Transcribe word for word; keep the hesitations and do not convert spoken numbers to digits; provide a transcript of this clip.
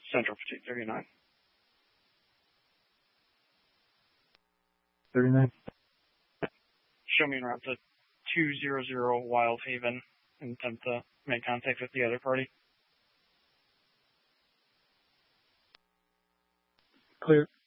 Central Pursuit thirty-nine. thirty-nine. Show me en route to two hundred Wild Haven and attempt to make contact with the other party. Clear.